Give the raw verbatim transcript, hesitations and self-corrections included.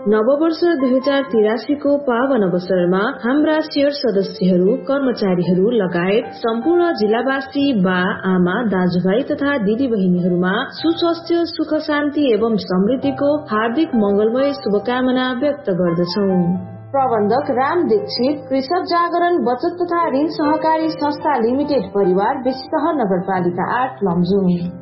नववर्ष दुई हजार तिरासी को पावन अवसरमा हाम्रा शेयर सदस्यहरू, कर्मचारीहरू लगायत सम्पूर्ण जिल्लावासी, बा आमा, दाजुभाइ तथा दिदी बहिनीहरूमा सुस्वास्थ्य, सुख शान्ति एवं समृद्धिको हार्दिक मंगलमय शुभकामना व्यक्त गर्दछौं। प्रबन्धक राम दीक्षित, कृषक जागरण बचत तथा ऋण सहकारी संस्था लिमिटेड परिवार, बेसीसह नगरपालिका आठ लमजुङ।